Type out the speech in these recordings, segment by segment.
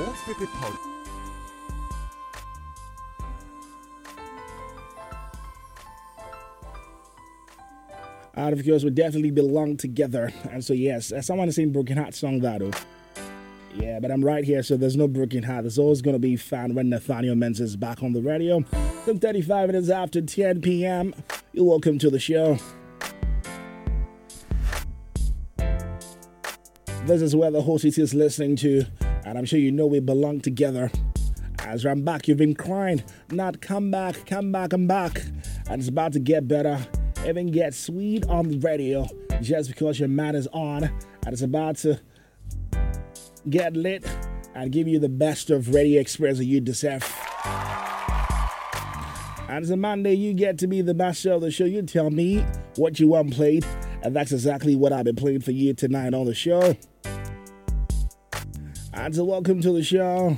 Spirit Pod. Out of course, we definitely belong together. And so, yes, someone is saying Broken Heart song that, oh. Yeah, but I'm right here, so there's no broken heart. There's always going to be fun when Nathaniel Menz is back on the radio. Some 35 minutes after 10 p.m. You're welcome to the show. This is where the whole city is listening to, and I'm sure you know we belong together. As I'm back, you've been crying. Not come back, I'm back. And it's about to get better, even get sweet on the radio, just because your man is on, and it's about to get lit and give you the best of radio experience that you deserve. And it's a Monday, you get to be the master of the show. You tell me what you want played, and that's exactly what I've been playing for you tonight on the show. And so welcome to the show.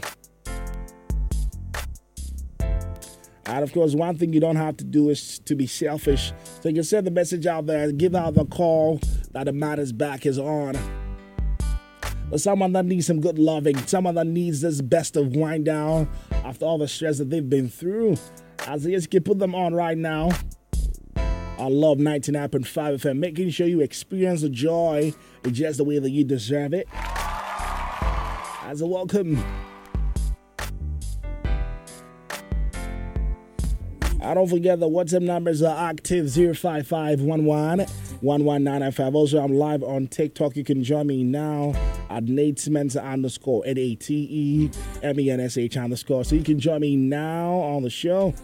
And of course, one thing you don't have to do is to be selfish. So you can send the message out there, give out the call that the man is back is on. But someone that needs some good loving, someone that needs this best of wind down after all the stress that they've been through. As you can put them on right now. I love 99.5 FM, making sure you experience the joy in just the way that you deserve it. As a welcome. And don't forget the WhatsApp numbers are active 05511-11995. Also, I'm live on TikTok. You can join me now at Nate Mensa _ NATEMENSH _ So you can join me now on the show.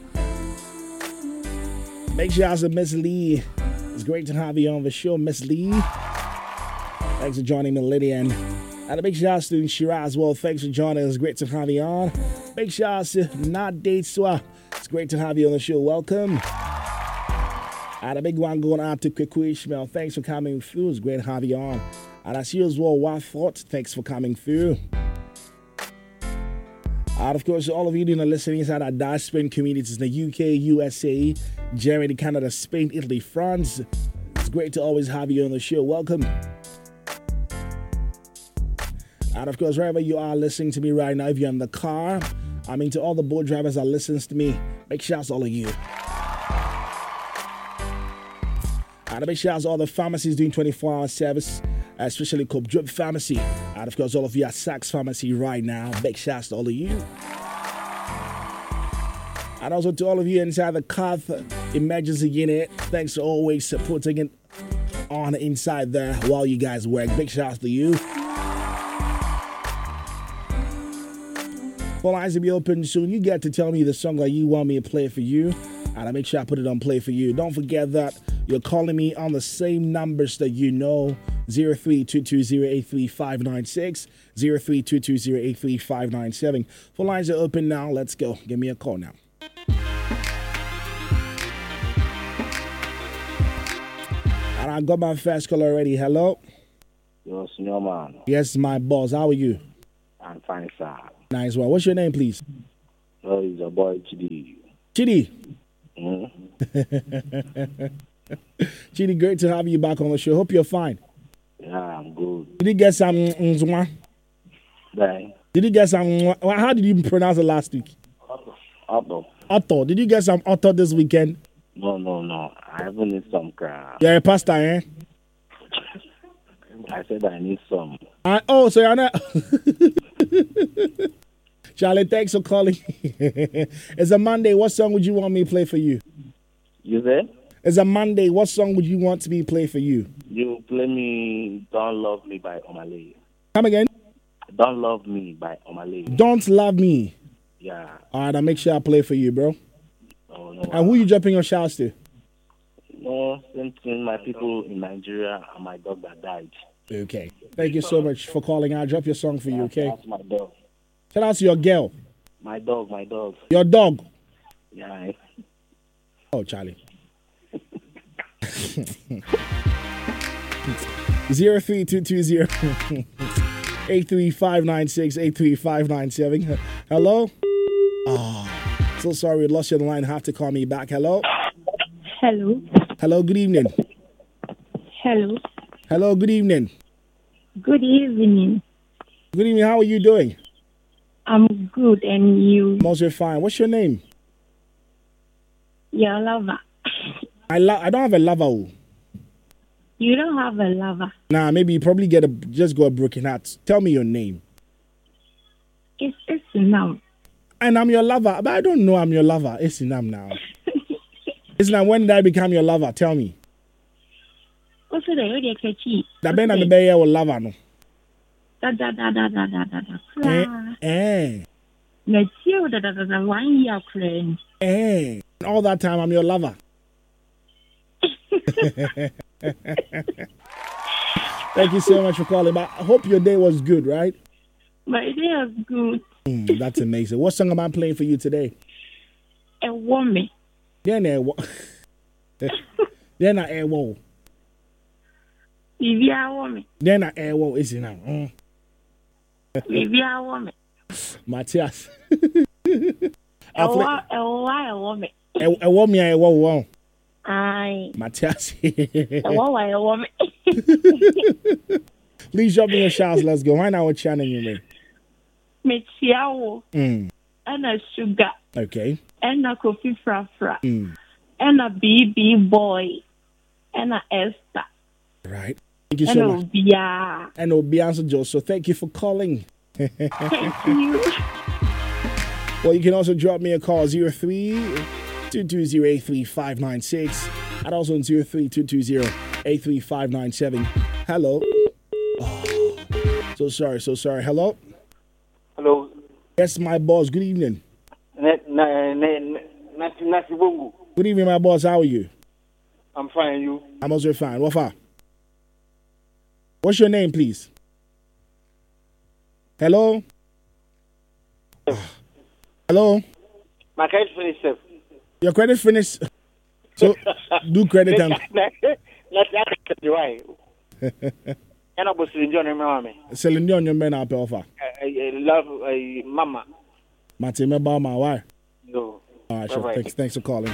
Make sure you ask Miss Lee. It's great to have you on the show, Miss Lee. Thanks for joining me, Lydian. And a big shout out to Shira as well. Thanks for joining us. Great to have you on. Big shout out to Not Date Swa. It's great to have you on the show. Welcome. And a big one going out to Kweku Ishmael. Thanks for coming through. It's great to have you on. And I see you as well, Wathought. Thanks for coming through. And of course, all of you doing listening inside our diaspora communities in the UK, USA, Germany, Canada, Spain, Italy, France. It's great to always have you on the show. Welcome. And of course, wherever you are listening to me right now, if you're in the car, I mean to all the boat drivers that listens to me, big shouts to all of you. And a big shouts to all the pharmacies doing 24-hour service, especially Cope Drip Pharmacy. And of course, all of you at Saks Pharmacy right now, big shouts to all of you. And also to all of you inside the Cath Emergency Unit, thanks for always putting it on inside there while you guys work. Big shouts to you. Phone lines will be open soon. You get to tell me the song that you want me to play for you, and I'll make sure I put it on play for you. Don't forget that you're calling me on the same numbers that you know, 03-220-83596, 03-220-83597. Phone lines are open now. Let's go. Give me a call now. And I got my first call already. Hello? Yo, senior man. Yes, my boss. How are you? I'm fine, sir. Nice one. What's your name, please? Oh, he's a boy, Chidi. Chidi? Mm-hmm. Chidi, great to have you back on the show. Hope you're fine. Yeah, I'm good. Did you get some nzwa? Bye. Did you get some, how did you pronounce it last week? Otto. Otto. Did you get some Otto this weekend? No. I haven't need some crap. You're a pastor, eh? I said I need some. So you're not... Charlie, thanks for calling. It's a Monday. What song would you want me to play for you? You said? It's a Monday. What song would you want me to play for you? You play me Don't Love Me by Omale. Come again? Don't Love Me by Omale. Don't Love Me. Yeah. All right, I'll make sure I play for you, bro. Oh, no. And who you dropping your shouts to? No, same thing. My people in Nigeria and my dog that died. Okay. Thank you so much for calling. I'll drop your song for you, okay? That's my dog. Shout out to your girl. My dog. Your dog. Yeah. Oh, Charlie. 03220 83596 83597. Hello? Oh, so sorry, we lost you on the line. Have to call me back. Hello? Hello. Hello, good evening. Hello. Hello, good evening. Good evening. Good evening, how are you doing? I'm good, and you? I'm also fine. What's your name? Your lover. I don't have a lover. Oh. You don't have a lover. Nah, maybe you probably just got a broken heart. Tell me your name. It's Nam. And I'm your lover, but I don't know I'm your lover. It's Inam now. It's now, when did I become your lover? Tell me. What's the name? That ben I'm a your lover no. Da. Eh. Let's see da 1 year friend. Eh. All that time I'm your lover. Thank you so much for calling. But I hope your day was good, right? My day was good. That's amazing. What song am I playing for you today? A woman. Then a woman. Livia woman. Then a woman is now. Livia woman. Matthias. A woman. A woman. Aye. Matthias. A woman. Please drop me your shouts. Let's go. Why not? What channel you in? Mechiawo. And a sugar. Okay. And a coffee fra. And a BB boy. And a Esther. Right. Thank you so much. Obia. And Obianso Joe. So thank you for calling. Thank you. Well, you can also drop me a call 03-220-83596 and also 03-220-83597. Hello. Oh, so sorry. Hello. Hello. Yes, my boss. Good evening. Good Good evening, my boss. How are you? I'm fine. You? I'm also fine. What's your name, please? Hello. Hello. My credit finished. Your credit finished. So do credit and. Let's ask you why. And I was enjoying my mommy. Selling you on your men up offer. I love mama. Mate, me ba ma why? No. All right, sure. Bye-bye. Thanks for calling.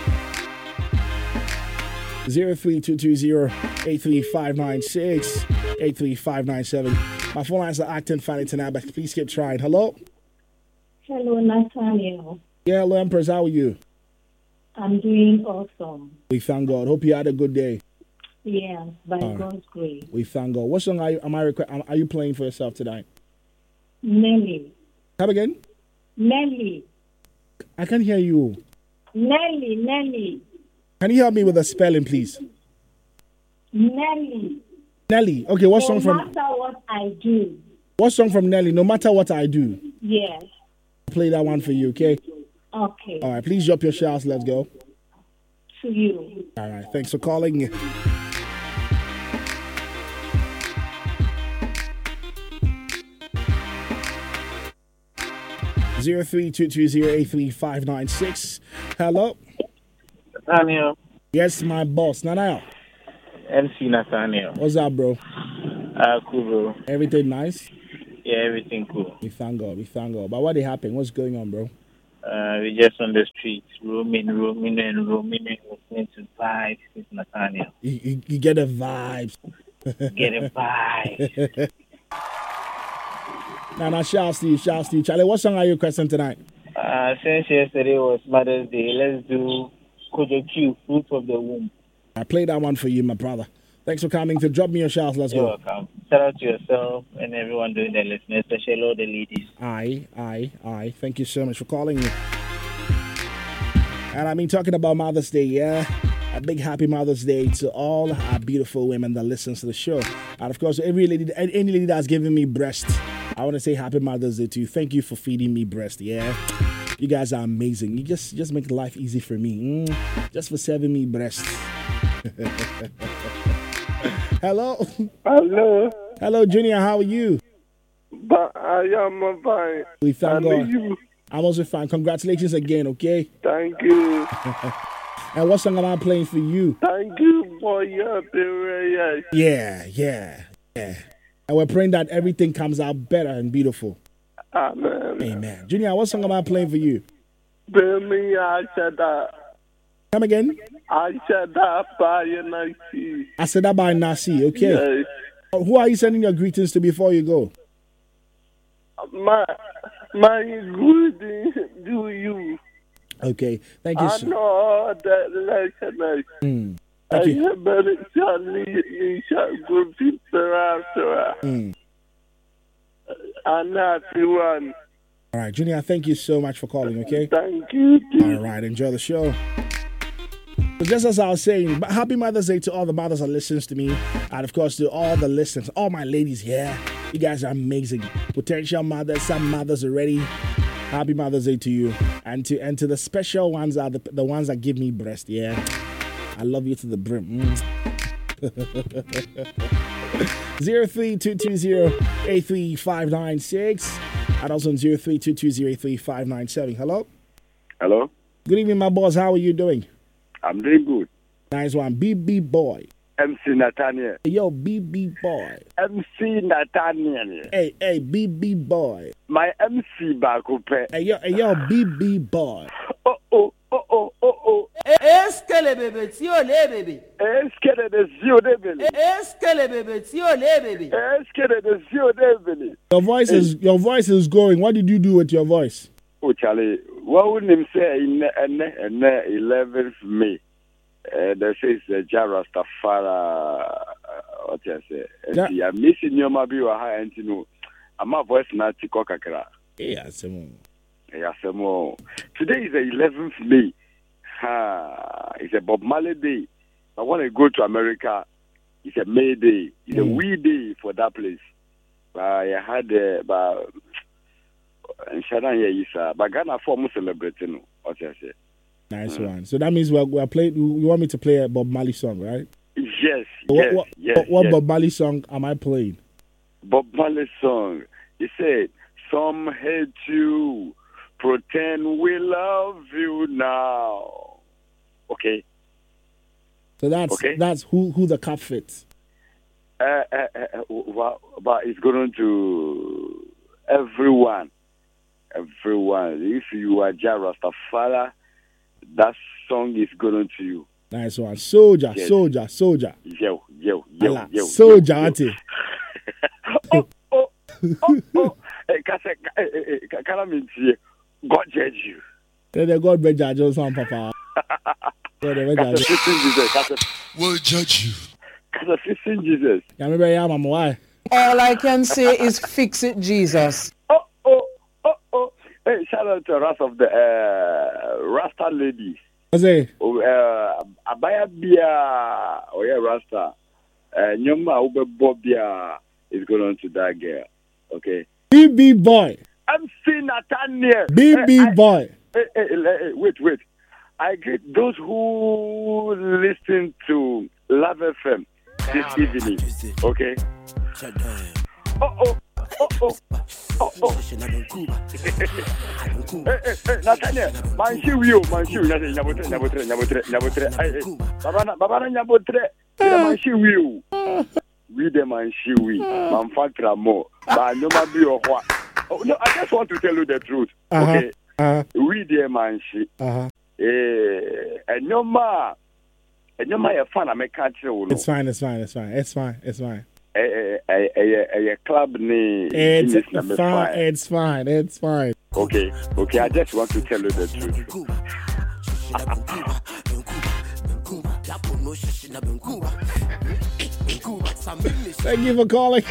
03-220-83596, 83597. My phone lines are acting funny tonight, but please keep trying. Hello? Hello, Nathaniel. Yeah, hello, Empress. How are you? I'm doing awesome. We thank God. Hope you had a good day. Yeah, by God's grace. We thank God. What song are you playing for yourself tonight? Nelly. Come again? Nelly. I can't hear you. Nelly. Can you help me with the spelling, please? Nelly. Nelly. Okay, what song from? No matter what I do. What song from Nelly? No matter what I do. Yes. I'll play that one for you, okay? Okay. All right, please drop your shouts. Let's go. To you. All right, thanks for calling. Zero 3-220-83596. Hello. Nathaniel. Yes, my boss. Nana. MC Nathaniel. What's up, bro? Cool, bro. Everything nice? Yeah, everything cool. We thank God. But what happened? What's going on, bro? We just on the streets, roaming, listening to vibes with Nathaniel. You get the vibes. Get a vibe. Now, shouts to you. Charlie, what song are you requesting tonight? Since yesterday was Mother's Day, let's do Kojo Q, Fruit of the Womb. I played that one for you, my brother. Thanks for coming to drop me your shouts. Let's You're go. welcome. Shout out to yourself and everyone doing the listening, especially all the ladies. Aye. Thank you so much for calling me. And I mean, talking about Mother's Day, yeah. A big happy Mother's Day to all our beautiful women that listens to the show. And of course, any lady that's giving me breast, I want to say happy Mother's Day to you. Thank you for feeding me breast, yeah. You guys are amazing. You just make life easy for me. Just for serving me breast. Hello. Hello, Junior. How are you? But I am fine. We thank God. You. I'm also fine. Congratulations again, okay? Thank you. And what song am I playing for you? Thank you for your prayer. Yeah. And we're praying that everything comes out better and beautiful. Amen. Junior, what song am I playing for you? Baby, I said that. Come again? I said that by Nasi. I said that by Nasi, okay. Yes. Who are you sending your greetings to before you go? My good do you. Okay, thank you. I know that lesson. I have go people after. I'm not the one. All right, Junior, thank you so much for calling, okay? Thank you. All right, enjoy the show. So just as I was saying, happy Mother's Day to all the mothers that listens to me, and of course to all the listeners, all my ladies here. You guys are amazing. Potential mothers, some mothers already. Happy Mother's Day to you, and to the special ones are the ones that give me breast. Yeah, I love you to the brim. 03220-83596 and also 03220-83597. Hello. Hello. Good evening, my boss. How are you doing? I'm doing good. Nice one. BB boy. MC Nathaniel. Yo, BB boy. MC Nathaniel. Hey, BB boy. My MC Bakupe. Hey, yo, BB boy. Oh. Eskele bebe, tiole bebe. Eskele de ziode bele. Eskele bebe, tiole bebe. Eskele de ziode bele. Your voice is going. What did you do with your voice? Oh, Charlie, what would him say in 11th May? They say it's Jarastafara. What I say? I'm missing your mabi or high and you know. I'm a voice not to cockacra. Yeah, some. Today is the 11th May. It's a Bob Marley Day. I want to go to America. It's a May Day. It's a wee day for that place. I had but Ghana form celebrating. What I say? Nice one. So that means we're playing. You want me to play a Bob Marley song, right? Yes. What Bob Marley song am I playing? Bob Marley song. He said, "Some hate you. Pretend we love you now." Okay. So that's who the cup fits. But it's going to everyone. If you are Jarastafara, that song is going to you. Nice one. Soldier. Yes. Soldier. Yo. Soldier, auntie. Oh. God judge you. Then God be judge us, Papa. Will judge you. Jesus. All I can say is fix it, Jesus. Oh. Hey, shout out to the rest of the Rasta ladies. What's it? Abaya Bia, Rasta. Nyoma Ube Bobia is going on to that girl. Okay. BB boy. MC Nathaniel. BB boy. Wait. I get those who listen to Love FM this evening. Okay. Oh. Nathaniel, Manchu, Babana Nyabotre, Manchu. We the Manchu, Manfatra more, but no matter what. Oh, no, I just want to tell you the truth. Okay. We the Manchu. And no ma, your fan, I can't tell you. It's fine. A club name. It's fine. Okay. I just want to tell you the truth. Thank you for calling.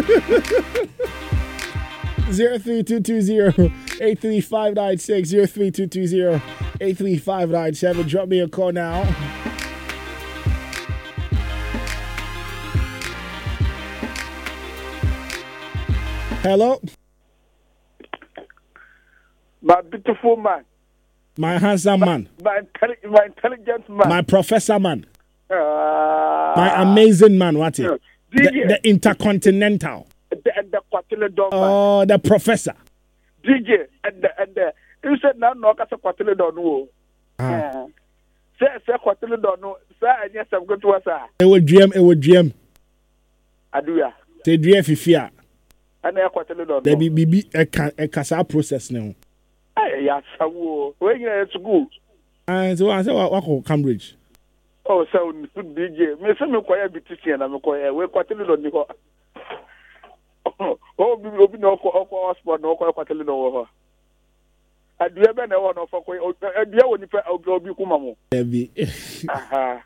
03220-83596, 03220-83597. Drop me a call now. Hello? My beautiful man. My handsome man. My intelligent man. My professor man. My amazing man, what is it? The intercontinental. The Quatile Oh, the professor. DJ and you said now no kasa Quatile Don. Say Quatile Don. Sir, and yes, I'm going to us. It would dream. Aduya. Say dream fifia. And I Quatile Don. There be a casa process now. Yes, where you at school? And so I said, what Cambridge? Oh, so DJ. Me say me quiet beautician. I'm quiet. We Quatile Don. obi no hospital no kwatele no ho adua be na wo no fa ko adua woni fa obi kuma mo Heavy. aha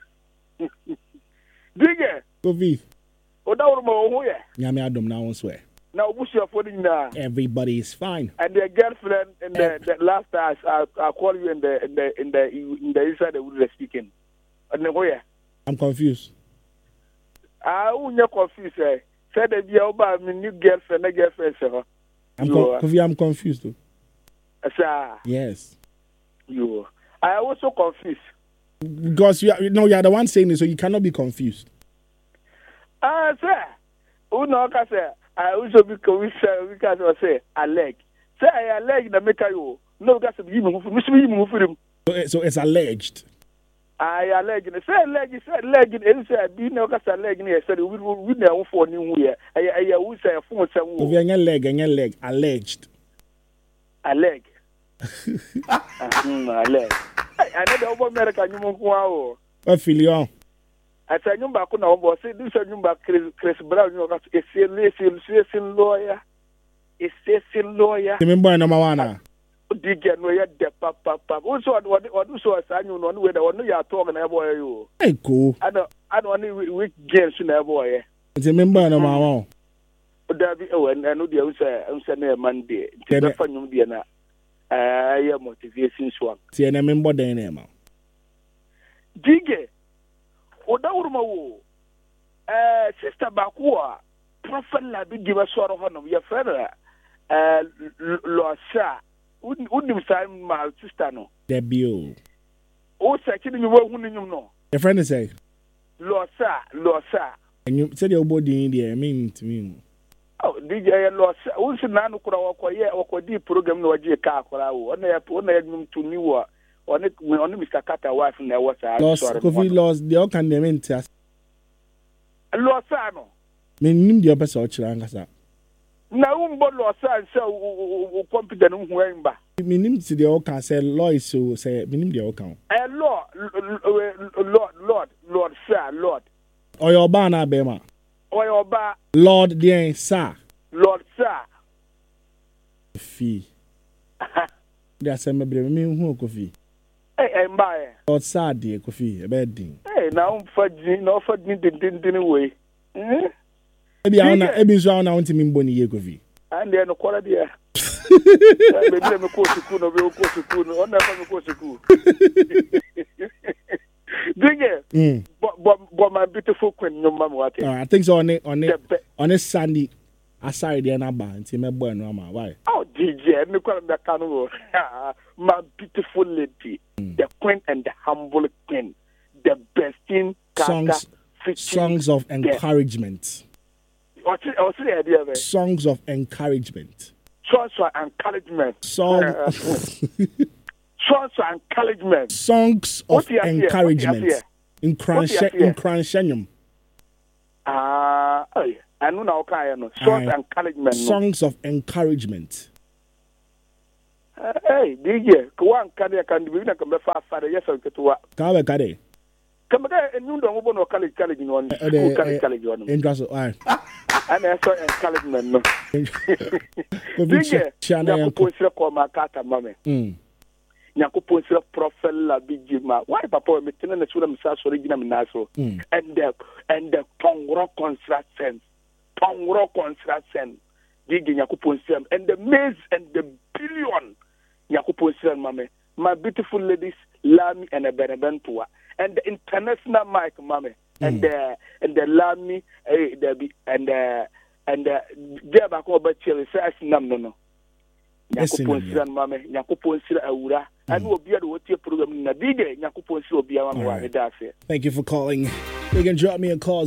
dige Kofi. o da woro mo ho ye Nyame adom na won swear. na obusuafo ni na Everybody is fine. and their girlfriend and the last time I call you in the inside the wood speaking and ho ye I'm confused. unya confused said that you ba me new girlfriend say ho Kofi, I'm confused too. sir Yes. you I also confused Because you are the one saying it, so you cannot be confused. sir no ka say I also because we say I leg say I leg na make you no ka say you move for So it's alleged. I allege say leg and say be no ka say leg ni say we na for ni hu ye I we say phone say wo Kofi, any leg, alleged. leg leg I know the over America nyum ko awo What feel you? asa nyum ba ko na wo say this nyum ba Chris Brown you ka say lawyer Remember number one. Digger no ya de papa also what so asanyu no we da no ya talk na boy you Hey, cool. I don't we games na boy Remember number one. da bi and no dia say na Monday the fa nyum dia na ya motivation so See, I remember the name. Digger o da urma wo sister Bakua prophet la bi give us sort of your friend Losa unim sign my sister no Debut. o say kini mi wo hunu nyum no Your friend is say, Losa and you said your body in there, I mean to me. oh DJ Losa o si na no kura wo di program no waje ka akora wo ona ya nyum to ni wo ona Mr. Carter wife na wo sa Kofi lost the all can name in test. Losa no Meaning the opposite or chirangasa. na umbo Losa say o competent hu en ba Meaning to the all can say law is so say meaning the all can. Lord sir Lord Or your banner bema. or your ba Lord dear sir. Lord sir Fee. There's a maybe me who coffee. mba Lord sir dear coffee, a bed ding. na fa din way Maybe I want so now to me boni ye coffee. and then no quality maybe let me go to school no go to school no na me go to school Dinge but my beautiful queen no mama what I think so on it Sunday aside there na ba nti me boy no ma why oh DJ me kwa me kanu my beautiful lady the queen and the humble queen the best in songs of encouragement. Songs of encouragement. Songs of encouragement. Songs of encouragement. Songs of encouragement. In Cranshenyum. I know now. Songs of encouragement. Songs of encouragement. Hey, DJ, one can be na kamba fa yes or ketua. Kawe kade. Kamba enyu ndo ngo no college no on. College on. Interesting. Why? And I saw encouragement no. DJ, na ko sira ko makata mame. Nyankopon sira prophet la bijima. Why papa me tena na sura msa so regina me naso. And the tongro construction. DJ Nyankopon sira and the maize and the billion Nyankopon sira mame. My beautiful ladies Lami and Benebentua and the international mic mame. And the Lami and there back over Chile says no. Nyakupon sira mame, nyakupon sira awura. And will be at what your program na DJ nyakupon sira obi ama dafe. Thank you for calling. You can drop me a call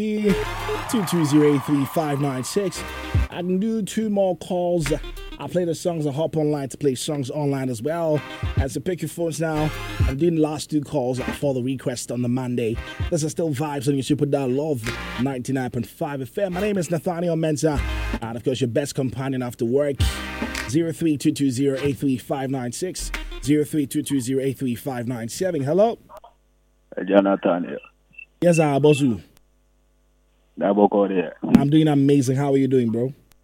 03-220-83596. I can do 2 more calls. I play the songs and hop online to play songs online as well. As to pick your phones now, I'm doing the last 2 calls for the request on the Monday. This is still Vibes on your Super Dial Love 99.5 FM. My name is Nathaniel Mensah, and of course your best companion after work. 03-220-83596, 03-220-83597. Hello? Jonathan. Yes, Bosu. I'm doing amazing. How are you doing, bro?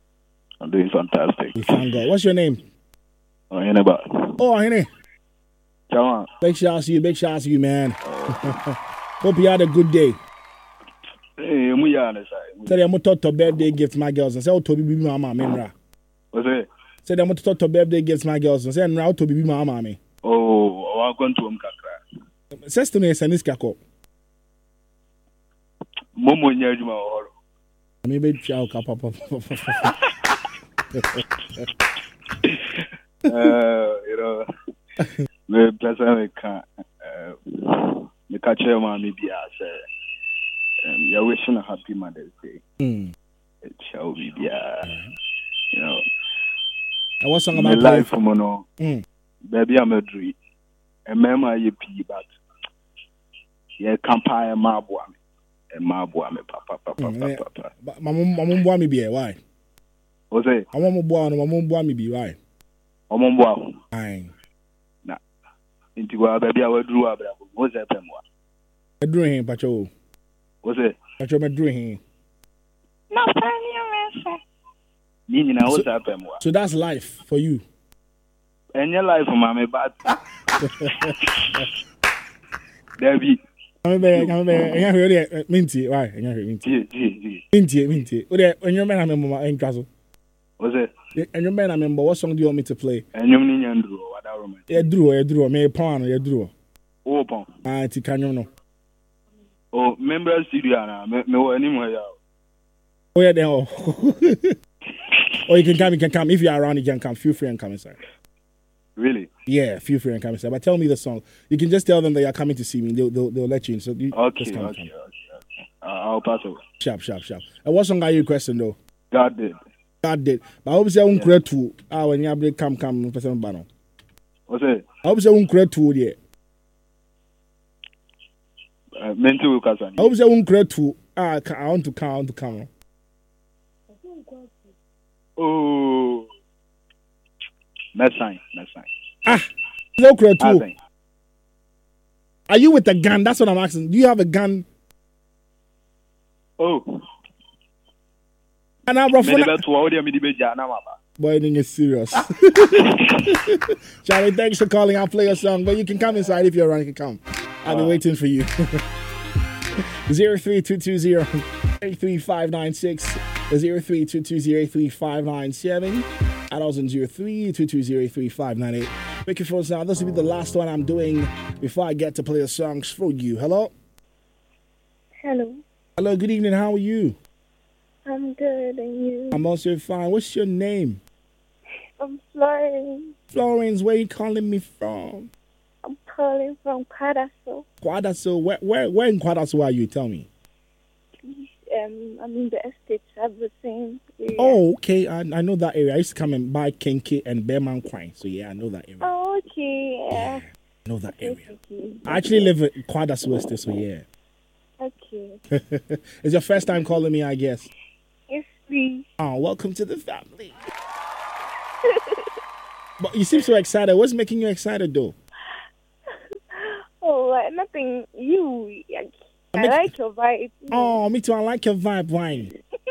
I'm doing fantastic. We thank God. What's your name? Oh, anybody? Oh, Henry. Ciao. Big shout to you, man. Hope you had a good day. Hey, I'm on the side. Said I'm going to talk to birthday gifts my girls. And say, oh, Toby, be my mama, Menra. What's it? Said I'm going to talk to birthday gifts my girls. And say, now Toby, be my mama. Oh, I'm going to Kakra. Says to me, Sanis Kako. Momo Nyajuma or Maybe Chow Papa. You know, the person the catcher mommy be as you're wishing a happy Mother's Day. It shall be, you know. I was song My about life, Mono. Baby, I'm a dream. A memory, you pee, but yeah, campire Marboam. And Marboam, papa. My mom want me be why? What's it? I want my mom want me be why? Omombo. Aye. Nah. Into what baby I will drew up. What's that? I drew him, Pacho. What's it? Pacho, I drew him. No, funny, Meaning, I was happy. So that's life for you. And your life, mommy, but Debbie. I'm here. Minty, why? I'm here. Minty. When your man, I remember in Castle. What's it? And your man, I remember what song do you want me to play? And you mean you drew what I remember? You drew. Me pawn, you drew. Open. Ah, can you know? Oh, member studio now. Me anymore. Oh yeah, then. Or you can come. If you're around, you can come. Feel free and come inside. Really? Yeah, feel free and come inside. But tell me the song. You can just tell them that you're coming to see me. They'll let you in. So you okay, just come. I'll pass over. Sharp. And what song are you requesting though? God did. But I hope you won't create two. When you have come, person banner. What's it? I hope you won't create two yet. Mental Kasan. I hope you won't create two. I want to come. Oh. Next time. No create two. Are you with a gun? That's what I'm asking. Do you have a gun? Oh. And I'm rough. Boy, then you're serious. Charlie, thanks for calling. I'll play a song, but you can come inside if you're around. You can come. I'll be waiting for you. 03220-83596, 03220-83597, and also 03220-83598. Make your phones now. This will be the last one I'm doing before I get to play the songs for you. Hello? Hello. Hello, good evening. How are you? I'm good, and you? I'm also fine. What's your name? I'm Florence. Florence, where are you calling me from? I'm calling from Kwadaso. Kwadaso? Where in Kwadaso are you? Tell me. I'm in the estates of the same area. Oh, okay. I know that area. I used to come and buy Kenke and Bearman Quine. So, yeah, I know that area. Oh, okay. Yeah, I know that area. Okay. I actually live in Kwadaso West, so yeah. Okay. It's your first time calling me, I guess. Yes, please. Oh, welcome to the family. But you seem so excited. What's making you excited, though? Oh, nothing. You. I like your vibe. Oh, me too. I like your vibe, Wine.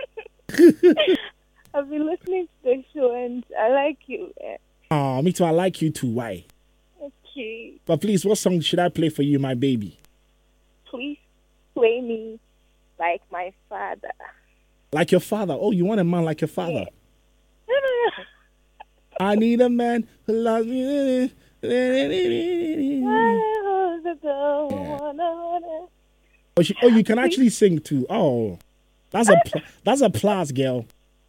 I've been listening to the show and I like you. Oh, me too. I like you too. Why? Okay. But please, what song should I play for you, my baby? Please play me like my father. Like your father? Oh, you want a man like your father? Yeah. I need a man who loves me. Oh, you can actually sing too. Oh, that's a plus, girl.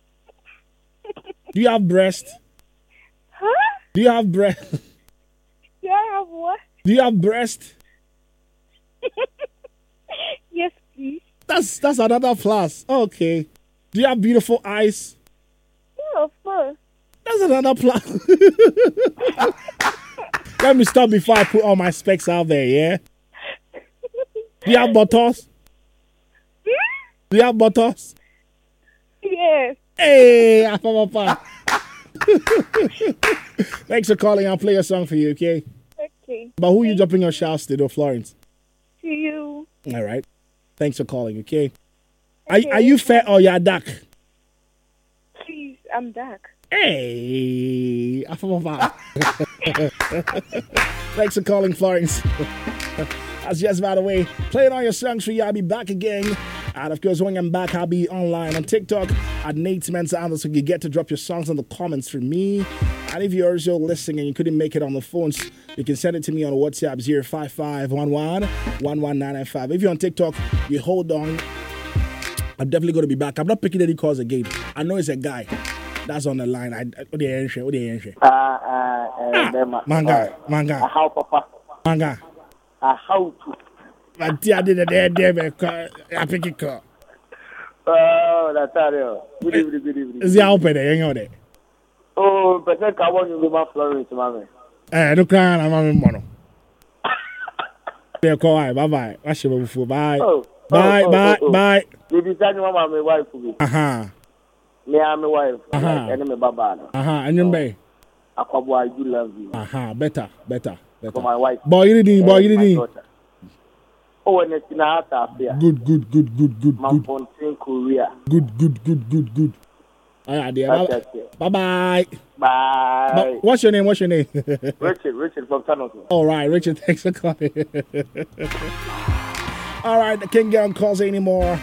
Do you have breast? Huh? Do you have breast? Do I have what? Do you have breast? Yes, please. That's another plus. Okay. Do you have beautiful eyes? Yeah, of course. That's another plus. Let me stop before I put all my specs out there, yeah? Do you have buttons? Do you have buttons? Yes. Hey, Papa. Thanks for calling. I'll play a song for you, okay? Okay. But who are you dropping your shouts to, though, Florence? To you. All right. Thanks for calling, okay? Are you fair or you're dark? Please. I'm back. Hey, I forgot. Thanks for calling, Florence. That's just by the way. Playing all your songs for you. I'll be back again. And of course, when I'm back, I'll be online on TikTok at Nate Mensah, so you get to drop your songs in the comments for me. And if you're also listening and you couldn't make it on the phones, you can send it to me on WhatsApp 05511-11995. If you're on TikTok, you hold on. I'm definitely going to be back. I'm not picking any calls again. I know it's a guy that's on the line. Manga. How, Papa? Manga. How to? I did a dead I pick it call. Oh, that's all. Good evening. Is the open there? Oh, but I want you to my Florence, mommy. No crying, I'm on mono. They'll call. Bye. I should have before. Bye. Bye. You decide you want my wife for me. Me, I'm my wife. And my baba. And your baby. I do love you. Better. For my wife. Boy, you didn't. Oh, and it's in a heart affair. Good. Fontaine, Korea. Good. All right, dear. Bye. Bye. What's your name? Richard from Tanoto. All right, Richard, thanks for calling. All right, the King Girl calls anymore.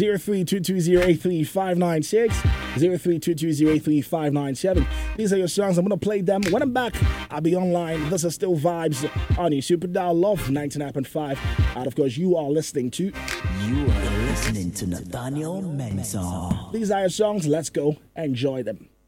0322083596, 0322083597. These are your songs. I'm going to play them. When I'm back, I'll be online. This is still Vibes on your Super Dial Love 99.5. And of course, you are listening to Nathaniel Mensah. These are your songs. Let's go. Enjoy them.